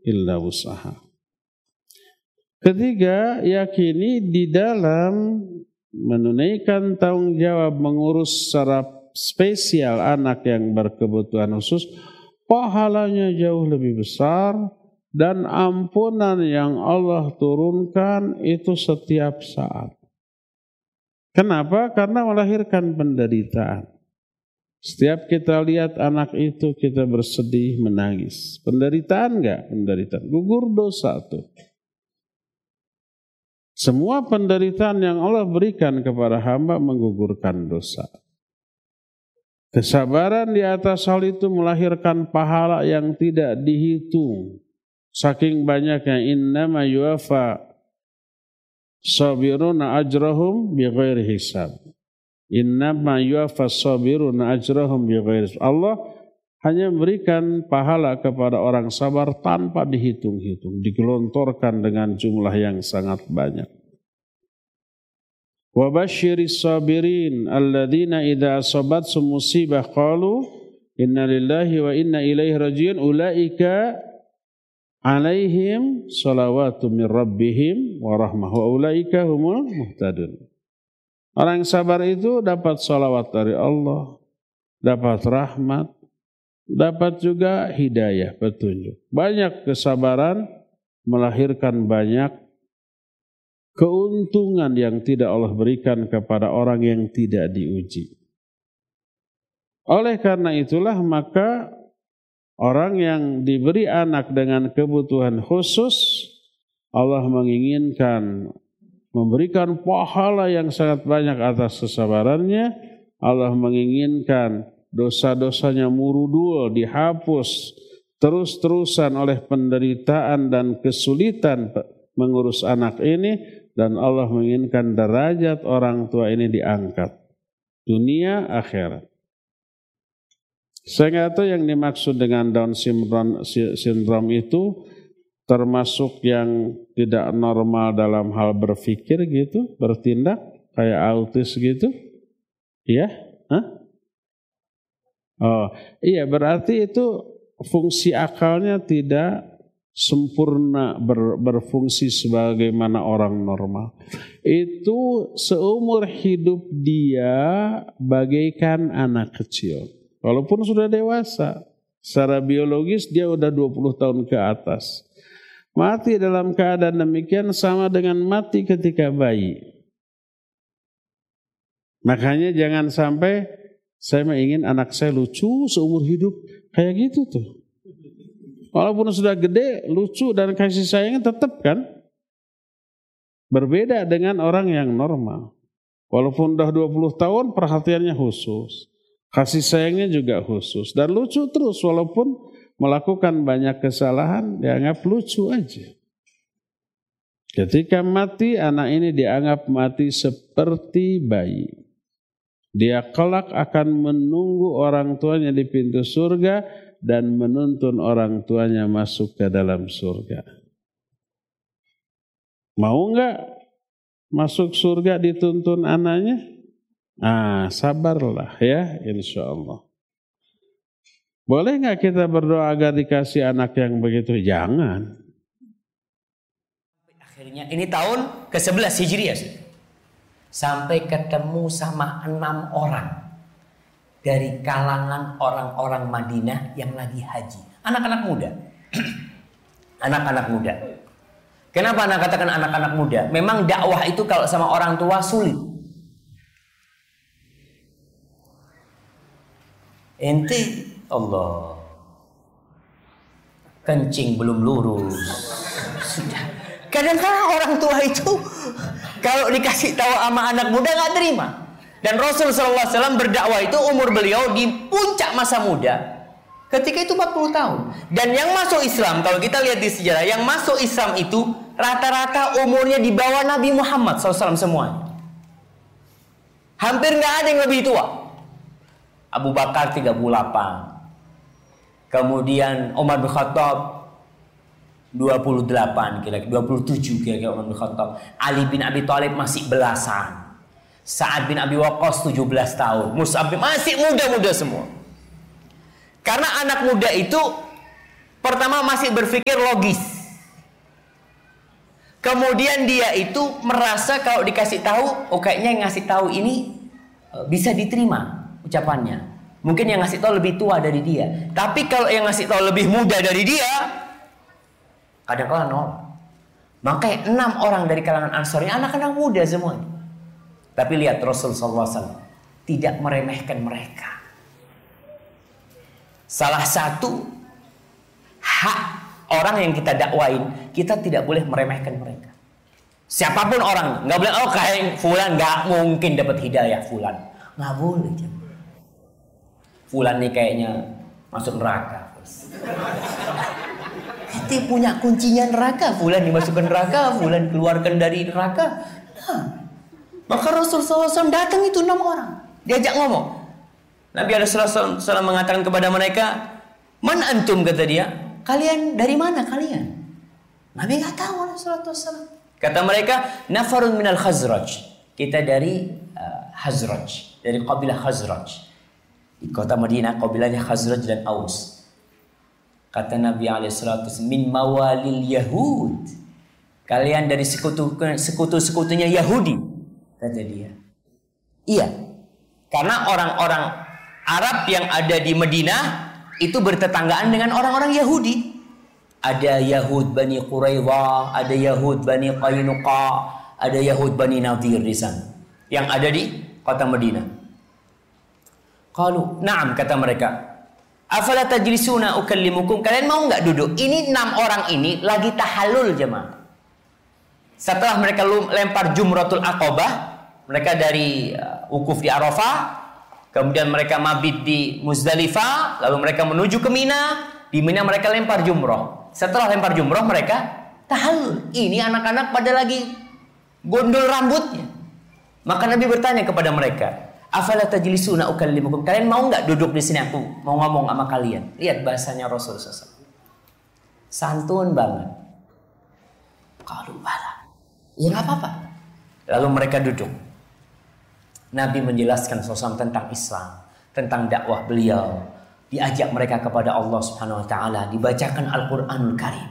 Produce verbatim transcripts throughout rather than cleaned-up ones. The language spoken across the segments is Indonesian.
illa wus'aha. Ketiga, yakini di dalam menunaikan tanggung jawab mengurus secara spesial anak yang berkebutuhan khusus, pahalanya jauh lebih besar dan ampunan yang Allah turunkan itu setiap saat. Kenapa? Karena melahirkan penderitaan. Setiap kita lihat anak itu kita bersedih, menangis. Penderitaan enggak? Penderitaan. Gugur dosa tuh. Semua penderitaan yang Allah berikan kepada hamba menggugurkan dosa. Kesabaran di atas hal itu melahirkan pahala yang tidak dihitung. Saking banyaknya, innama yuwafa sabiruna ajrahum bighairi hisab. Innama yuwafa sabiruna ajrahum bighairi hisab. Allah hanya memberikan pahala kepada orang sabar tanpa dihitung-hitung, digelontorkan dengan jumlah yang sangat banyak. Wa basyiris sabirin alladzina idza asabathum musibah qalu inna lillahi wa inna ilaihi raji'un ulaika alaihim salawatu min rabbihim wa rahmah wa ulaika humul muhtadun. Orang yang sabar itu dapat salawat dari Allah, dapat rahmat, dapat juga hidayah, petunjuk. Banyak kesabaran melahirkan banyak keuntungan yang tidak Allah berikan kepada orang yang tidak diuji. Oleh karena itulah maka orang yang diberi anak dengan kebutuhan khusus, Allah menginginkan memberikan pahala yang sangat banyak atas kesabarannya. Allah menginginkan dosa-dosanya murudul, dihapus terus-terusan oleh penderitaan dan kesulitan mengurus anak ini. Dan Allah menginginkan derajat orang tua ini diangkat. Dunia, akhirat. Saya nggak tahu yang dimaksud dengan Down syndrome, syndrome itu termasuk yang tidak normal dalam hal berpikir gitu, bertindak, kayak autis gitu. Iya? Hah? Oh, iya berarti itu fungsi akalnya tidak sempurna ber, berfungsi sebagaimana orang normal. Itu seumur hidup dia bagaikan anak kecil. Walaupun sudah dewasa, secara biologis dia udah dua puluh tahun ke atas. Mati dalam keadaan demikian sama dengan mati ketika bayi. Makanya jangan sampai saya ingin anak saya lucu seumur hidup. Kayak gitu tuh. Walaupun sudah gede, lucu dan kasih sayangnya tetap kan. Berbeda dengan orang yang normal. Walaupun udah dua puluh tahun perhatiannya khusus. Kasih sayangnya juga khusus. Dan lucu terus walaupun melakukan banyak kesalahan dianggap lucu aja. Ketika mati anak ini dianggap mati seperti bayi. Dia kelak akan menunggu orang tuanya di pintu surga dan menuntun orang tuanya masuk ke dalam surga. Mau enggak masuk surga dituntun anaknya? Ah, sabarlah ya, insya Allah. Boleh enggak kita berdoa agar dikasih anak yang begitu? Jangan. Akhirnya ini tahun ke sebelas Hijriah. Sampai ketemu sama enam orang. Dari kalangan orang-orang Madinah yang lagi haji. Anak-anak muda. Anak-anak muda. Kenapa anak katakan anak-anak muda? Memang dakwah itu kalau sama orang tua sulit. Ente, Allah. Kencing belum lurus. Sudah. Kadang-kadang orang tua itu kalau dikasih tahu sama anak muda nggak terima. Dan Rasul shallallahu alaihi wasallam berdakwah itu umur beliau di puncak masa muda. Ketika itu empat puluh tahun. Dan yang masuk Islam, kalau kita lihat di sejarah, yang masuk Islam itu rata-rata umurnya di bawah Nabi Muhammad shallallahu alaihi wasallam semuanya. Hampir nggak ada yang lebih tua. Abu Bakar tiga puluh delapan. Kemudian Umar bin Khattab dua puluh delapan, kira-kira dua puluh tujuh kira-kira Umar bin Khattab. Ali bin Abi Thalib masih belasan. Sa'ad bin Abi Waqqas tujuh belas tahun. Mus'ab bin masih muda-muda semua. Karena anak muda itu Pertama masih berpikir logis. Kemudian dia itu merasa kalau dikasih tahu, oh kayaknya yang ngasih tahu ini bisa diterima ucapannya. Mungkin yang ngasih tahu lebih tua dari dia. Tapi kalau yang ngasih tahu lebih muda dari dia, kadang-kadang nolak. Makanya enam orang dari kalangan Ansor ini anak-anak muda semuanya. Tapi lihat Rasul sallallahu alaihi wasallam tidak meremehkan mereka. Salah satu hak orang yang kita dakwain, kita tidak boleh meremehkan mereka. Siapapun orang, nggak boleh oh kayak fulan nggak mungkin dapat hidayah fulan, nggak boleh. Fulan nih kayaknya masuk neraka. Kita punya kuncinya neraka. Fulan dimasukkan neraka, fulan keluarkan dari neraka. Nah, maka Rasul sallallahu alaihi wasallam datang itu enam orang, diajak ngomong. Nabi sallallahu alaihi wasallam mengatakan kepada mereka, "Man antum?" kata dia. "Kalian dari mana kalian?" Nabi nggak tahu sallallahu alaihi wasallam. Kata mereka, "Nafarun minal Khazraj." Kita dari uh, Khazraj, dari kabilah Khazraj. Di kota Madinah kabilahnya Khazraj dan Aus. Kata Nabi alaihi salatu wasallam, "Min mawalil Yahud." Kalian dari sekutu sekutu-sekutunya Yahudi, kata dia. Iya. Karena orang-orang Arab yang ada di Madinah itu bertetanggaan dengan orang-orang Yahudi. Ada Yahud Bani Quraidah, ada Yahud Bani Qainuqa, ada Yahud Bani Nadir di sana yang ada di kota Madinah. Qalu, "Na'am," kata mereka. "Afala tajlisuna ukallimukum?" Kalian mau enggak duduk? Ini enam orang ini lagi tahallul jemaah. Setelah mereka lempar Jumratul Aqabah, mereka dari uh, wukuf di Arafah, kemudian mereka mabit di Muzdalifah, lalu mereka menuju ke Mina. Di Mina mereka lempar jumroh. Setelah lempar jumroh mereka tahallul. Ini anak-anak pada lagi gondol rambutnya. Maka Nabi bertanya kepada mereka, "Afala tajlisuna ukallimukum?" Kalian mau nggak duduk di sini, aku mau ngomong sama kalian? Lihat bahasanya Rasulullah sallallahu alaihi wasallam. Santun banget. Kalau bala, ya nggak apa-apa. Lalu mereka duduk. Nabi menjelaskan sosok tentang Islam, tentang dakwah beliau, diajak mereka kepada Allah Subhanahu wa taala, dibacakan Al-Qur'anul Karim.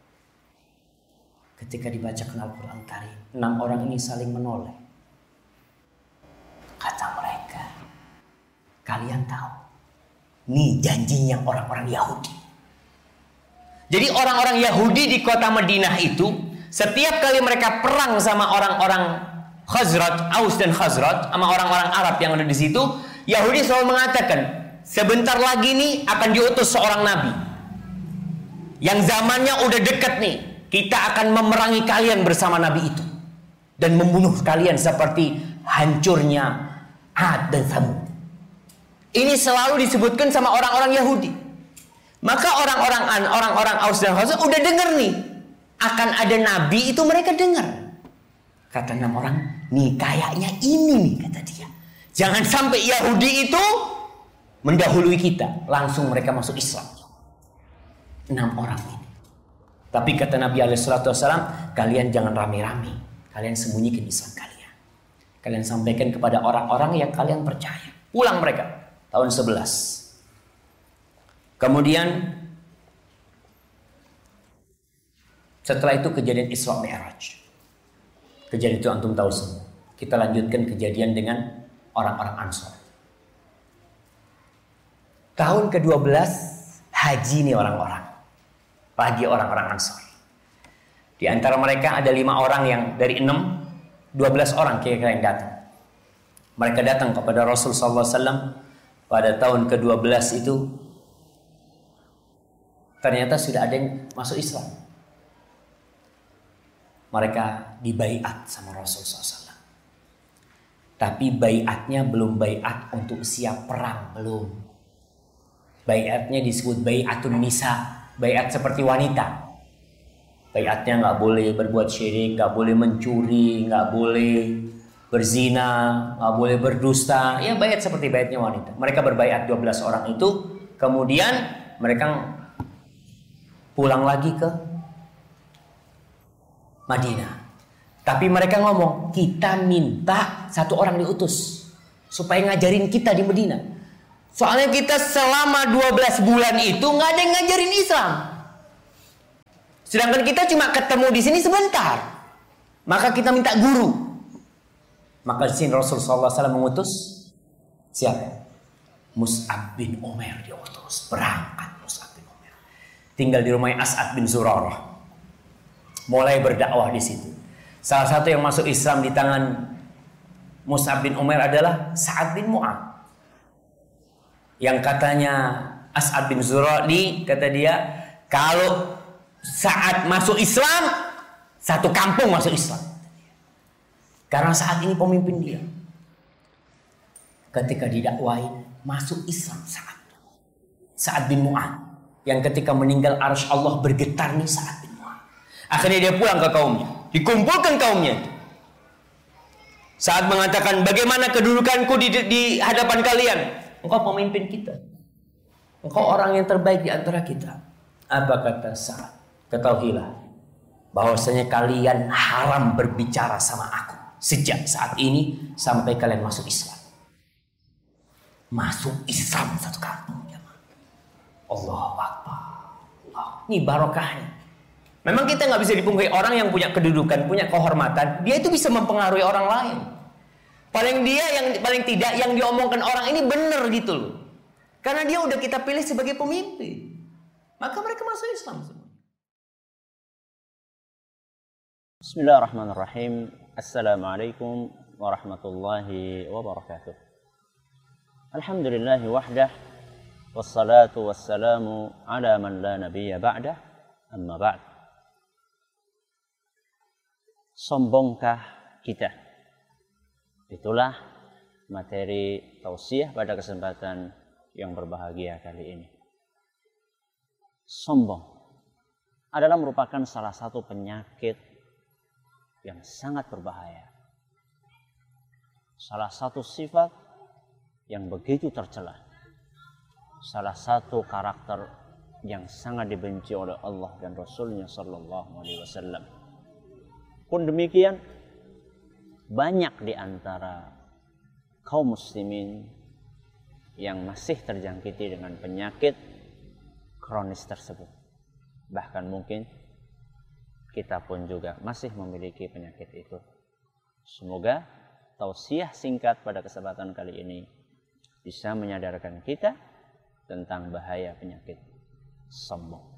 Ketika dibacakan Al-Qur'an Karim, enam orang ini saling menoleh. Kata mereka, "Kalian tahu, nih janjinya orang-orang Yahudi." Jadi orang-orang Yahudi di kota Madinah itu, setiap kali mereka perang sama orang-orang Khazraj, Aus dan Khazraj, sama orang-orang Arab yang ada di situ, Yahudi selalu mengatakan, sebentar lagi nih akan diutus seorang nabi yang zamannya udah dekat nih, kita akan memerangi kalian bersama nabi itu dan membunuh kalian seperti hancurnya Ad dan Tsamud. Ini selalu disebutkan sama orang-orang Yahudi. Maka orang-orang orang-orang Aus dan Khazraj udah dengar nih akan ada nabi, itu mereka dengar. Kata enam orang, nih kayaknya ini nih, kata dia. Jangan sampai Yahudi itu mendahului kita, langsung mereka masuk Islam. Enam orang ini. Tapi kata Nabi alaihi salatu wasallam, kalian jangan rame-rame. Kalian sembunyikan Islam kalian. Kalian sampaikan kepada orang-orang yang kalian percaya. Pulang mereka tahun sebelas. Kemudian setelah itu kejadian Isra Mi'raj. Kejadian itu antum tahu semua. Kita lanjutkan kejadian dengan orang-orang Ansor. Tahun kedua belas haji nih orang-orang. Lagi orang-orang Ansor. Di antara mereka ada lima orang yang dari enam, dua belas orang kira-kira yang datang. Mereka datang kepada Rasul sallallahu alaihi wasallam pada tahun kedua belas itu. Ternyata sudah ada yang masuk Islam. Mereka dibaiat sama Rasul sallallahu alaihi wasallam. Tapi baiatnya belum baiat untuk siap perang, belum. Baiatnya disebut baiatun nisa, baiat seperti wanita. Baiatnya nggak boleh berbuat syirik, nggak boleh mencuri, nggak boleh berzina, nggak boleh berdusta. Ya baiat seperti baiatnya wanita. Mereka berbaiat dua belas orang itu, kemudian mereka pulang lagi ke Madinah. Tapi mereka ngomong, kita minta satu orang diutus supaya ngajarin kita di Madinah. Soalnya kita selama dua belas bulan itu nggak ada yang ngajarin Islam. Sedangkan kita cuma ketemu di sini sebentar. Maka kita minta guru. Maka di sini Rasulullah sallallahu alaihi wasallam mengutus siapa? Mus'ab bin Umair diutus. Berangkat Mus'ab bin Umair. Tinggal di rumah As'ad bin Zurarah. Mulai berdakwah di situ. Salah satu yang masuk Islam di tangan Mus'ab bin Umair adalah Sa'ad bin Mu'ad. Yang katanya As'ad bin Zurarah, kata dia, kalau Sa'ad masuk Islam, satu kampung masuk Islam. Karena saat ini pemimpin dia. Ketika didakwain, masuk Islam Sa'ad. Sa'ad bin Mu'ad. Yang ketika meninggal arsy Allah bergetar nih Sa'ad bin Mu'ad. Akhirnya dia pulang ke kaumnya. Dikumpulkan kaumnya. Saat mengatakan, bagaimana kedudukanku di, di hadapan kalian? Engkau pemimpin kita. Engkau orang yang terbaik di antara kita. Apa kata Sa'ad? Ketahuilah bahwasanya kalian haram berbicara sama aku sejak saat ini sampai kalian masuk Islam. Masuk Islam satu kampung. Allahu Akbar. Allah. Ini barokahnya. Memang kita nggak bisa dipungkiri orang yang punya kedudukan, punya kehormatan, dia itu bisa mempengaruhi orang lain. Paling dia yang paling tidak yang diomongkan orang ini benar gitu loh. Karena dia udah kita pilih sebagai pemimpin. Maka mereka masuk Islam semua. Bismillahirrahmanirrahim. Assalamualaikum warahmatullahi wabarakatuh. Alhamdulillahi wahdah. Wassalatu wassalamu ala man la nabiyya ba'dah. Amma ba'd. Sombongkah kita? Itulah materi tausiah pada kesempatan yang berbahagia kali ini. Sombong adalah merupakan salah satu penyakit yang sangat berbahaya. Salah satu sifat yang begitu tercela. Salah satu karakter yang sangat dibenci oleh Allah dan Rasulnya sallallahu alaihi wasallam. Pun demikian, banyak di antara kaum muslimin yang masih terjangkiti dengan penyakit kronis tersebut. Bahkan mungkin kita pun juga masih memiliki penyakit itu. Semoga tausiah singkat pada kesempatan kali ini bisa menyadarkan kita tentang bahaya penyakit sombong.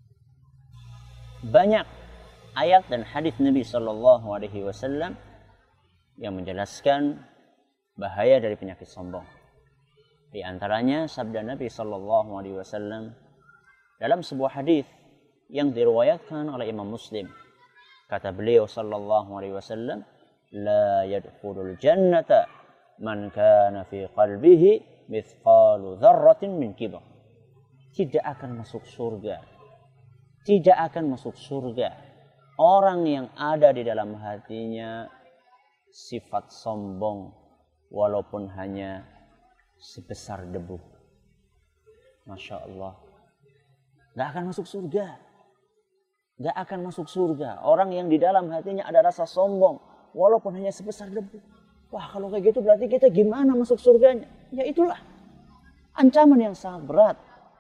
Banyak ayat dan hadis Nabi Shallallahu Alaihi Wasallam yang menjelaskan bahaya dari penyakit sombong. Di antaranya sabda Nabi Shallallahu Alaihi Wasallam dalam sebuah hadis yang diriwayatkan oleh Imam Muslim. Kata beliau Shallallahu Alaihi Wasallam, "La yadkhulul jannata man kana fi qalbihi mithqalu dzarratin min kibr." Tidak akan masuk surga. Tidak akan masuk surga orang yang ada di dalam hatinya sifat sombong walaupun hanya sebesar debu. Masya Allah. Gak akan masuk surga. Gak akan masuk surga orang yang di dalam hatinya ada rasa sombong walaupun hanya sebesar debu. Wah, kalau kayak gitu berarti kita gimana masuk surganya? Ya itulah ancaman yang sangat berat.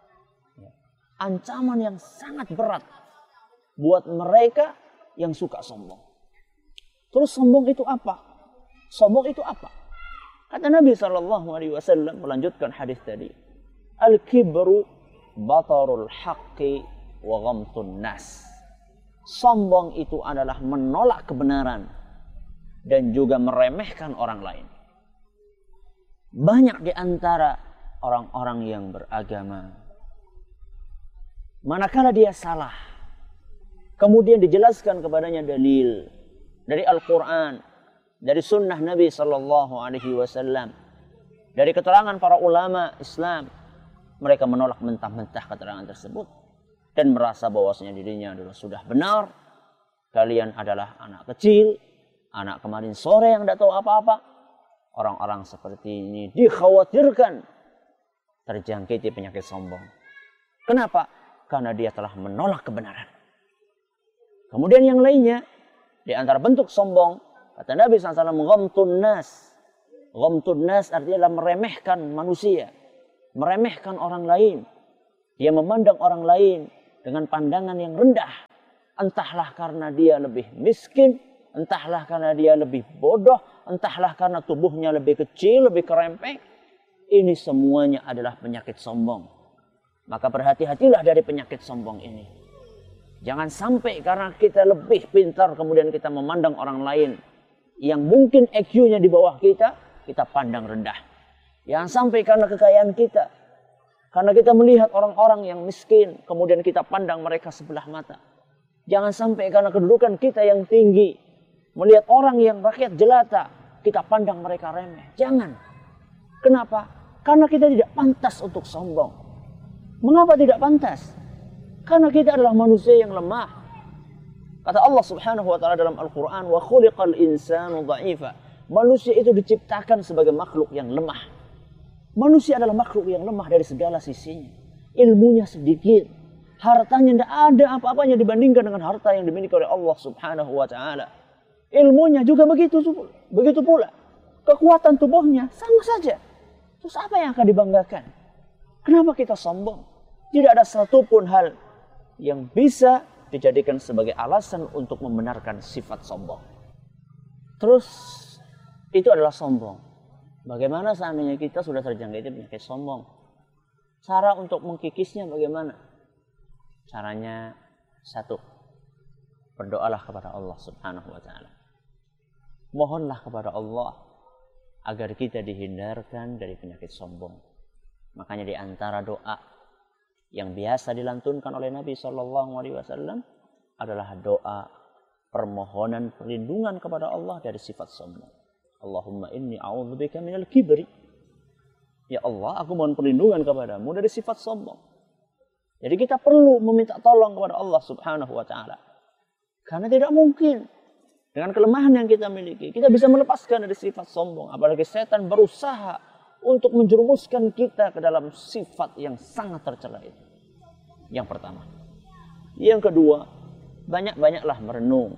Ancaman yang sangat berat buat mereka yang suka sombong. Terus sombong itu apa? Sombong itu apa? Kata Nabi Shallallahu Alaihi Wasallam melanjutkan hadis tadi, al-kibru batarul haqqi wa ghamtun nas. Sombong itu adalah menolak kebenaran dan juga meremehkan orang lain. Banyak di antara orang-orang yang beragama, manakala dia salah, kemudian dijelaskan kepadanya dalil dari Al-Quran, dari sunnah Nabi Sallallahu Alaihi Wasallam, dari keterangan para ulama Islam, mereka menolak mentah-mentah keterangan tersebut dan merasa bahwasanya dirinya adalah sudah benar. Kalian adalah anak kecil, anak kemarin sore yang tidak tahu apa-apa. Orang-orang seperti ini dikhawatirkan terjangkiti penyakit sombong. Kenapa? Karena dia telah menolak kebenaran. Kemudian yang lainnya, di antara bentuk sombong, kata Nabi shallallahu alaihi wasallam, ghamtun nas. Ghamtun nas artinya adalah meremehkan manusia. Meremehkan orang lain. Dia memandang orang lain dengan pandangan yang rendah. entahlah karena dia lebih miskin, entahlah karena dia lebih bodoh, entahlah karena tubuhnya lebih kecil, lebih kerempeng. Ini semuanya adalah penyakit sombong. Maka berhati-hatilah dari penyakit sombong ini. Jangan sampai karena kita lebih pintar kemudian kita memandang orang lain yang mungkin I Q-nya di bawah kita, kita pandang rendah. Jangan sampai karena kekayaan kita, karena kita melihat orang-orang yang miskin, kemudian kita pandang mereka sebelah mata. Jangan sampai karena kedudukan kita yang tinggi, melihat orang yang rakyat jelata, kita pandang mereka remeh. Jangan. Kenapa? Karena kita tidak pantas untuk sombong. Mengapa tidak pantas? Karena kita adalah manusia yang lemah. Kata Allah Subhanahu wa taala dalam Al-Qur'an, "Wa khuliqal insanu dha'ifa." Manusia itu diciptakan sebagai makhluk yang lemah. Manusia adalah makhluk yang lemah dari segala sisinya. Ilmunya sedikit, hartanya tidak ada apa-apanya dibandingkan dengan harta yang dimiliki oleh Allah Subhanahu wa taala. Ilmunya juga begitu begitu pula. Kekuatan tubuhnya sama saja. Terus apa yang akan dibanggakan? Kenapa kita sombong? Tidak ada satupun hal yang bisa dijadikan sebagai alasan untuk membenarkan sifat sombong. Terus itu adalah sombong. Bagaimana seandainya kita sudah terjangkit penyakit sombong? Cara untuk mengkikisnya bagaimana? Caranya satu, berdoalah kepada Allah Subhanahu wa taala. Mohonlah kepada Allah agar kita dihindarkan dari penyakit sombong. Makanya di antara doa yang biasa dilantunkan oleh Nabi shallallahu alaihi wasallam adalah doa permohonan perlindungan kepada Allah dari sifat sombong. Allahumma inni a'udzubika minal kibri. Ya Allah, aku mohon perlindungan kepadamu dari sifat sombong. Jadi kita perlu meminta tolong kepada Allah Subhanahu wa taala. Karena tidak mungkin dengan kelemahan yang kita miliki kita bisa melepaskan dari sifat sombong. Apalagi setan berusaha untuk menjerumuskan kita ke dalam sifat yang sangat tercela itu. Yang pertama. Yang kedua, banyak-banyaklah merenung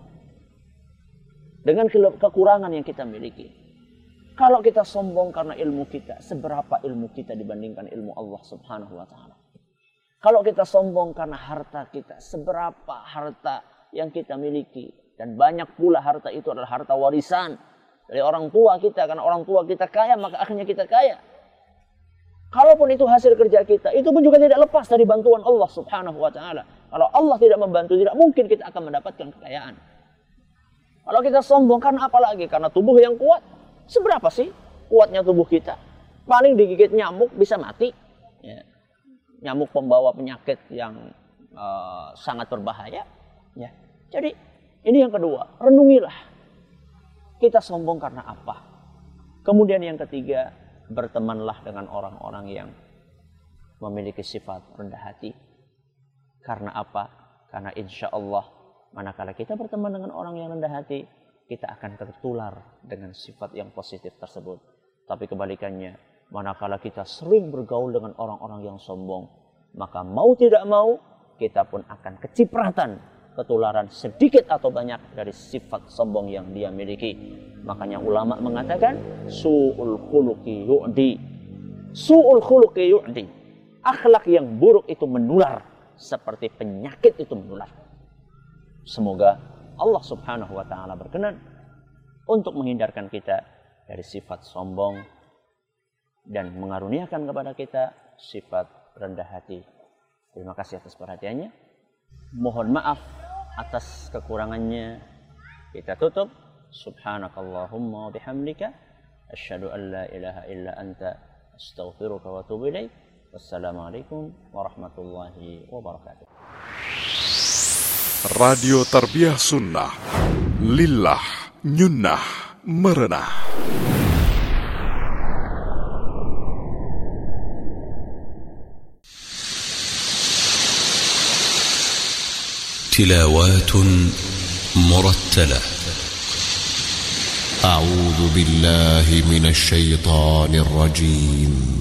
dengan kekurangan yang kita miliki. Kalau kita sombong karena ilmu kita, seberapa ilmu kita dibandingkan ilmu Allah Subhanahu wa taala? Kalau kita sombong karena harta kita, seberapa harta yang kita miliki? Dan banyak pula harta itu adalah harta warisan dari orang tua kita. Karena orang tua kita kaya, maka akhirnya kita kaya. Kalaupun itu hasil kerja kita, itu pun juga tidak lepas dari bantuan Allah Subhanahu wa taala. Kalau Allah tidak membantu, tidak mungkin kita akan mendapatkan kekayaan. Kalau kita sombong karena apa lagi? Karena tubuh yang kuat. Seberapa sih kuatnya tubuh kita? Paling digigit nyamuk bisa mati. Ya. Nyamuk pembawa penyakit yang uh, sangat berbahaya. Ya. Jadi ini yang kedua, renungilah. Kita sombong karena apa? Kemudian yang ketiga, bertemanlah dengan orang-orang yang memiliki sifat rendah hati. Karena apa? Karena insya Allah, manakala kita berteman dengan orang yang rendah hati, kita akan tertular dengan sifat yang positif tersebut. Tapi kebalikannya, manakala kita sering bergaul dengan orang-orang yang sombong, maka mau tidak mau, kita pun akan kecipratan ketularan sedikit atau banyak dari sifat sombong yang dia miliki. Makanya ulama mengatakan su'ul khuluqi yu'di. Su'ul khuluqi yu'di. Akhlak yang buruk itu menular seperti penyakit itu menular. Semoga Allah Subhanahu wa taala berkenan untuk menghindarkan kita dari sifat sombong dan mengaruniakan kepada kita sifat rendah hati. Terima kasih atas perhatiannya. Mohon maaf atas kekurangannya. Kita tutup. Subhanakallahumma wa bihamdika asyhadu an la ilaha illa anta astaghfiruka wa atubu ilaik. Wassalamualaikum warahmatullahi wabarakatuh. Radio Tarbiyah Sunnah Lillah Nyunnah Merenah. تلاوات مرتلة. أعوذ بالله من الشيطان الرجيم.